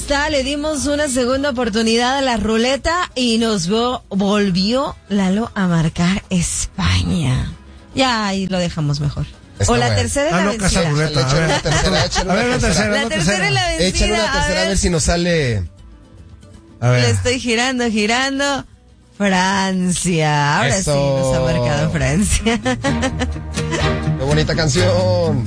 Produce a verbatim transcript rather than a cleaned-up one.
está, le dimos una segunda oportunidad a la ruleta y nos vo- volvió Lalo a marcar España. Ya ahí lo dejamos mejor. Está o la bueno. tercera es Ah, la no, vencida. casa ruleta. Échale una tercera, échale A ver, una una tercera. La una tercera es la vencida. Échale una tercera a ver. ver si nos sale. A ver. Le estoy girando, girando. Francia. Ahora Eso. sí nos ha marcado Francia. Qué bonita canción.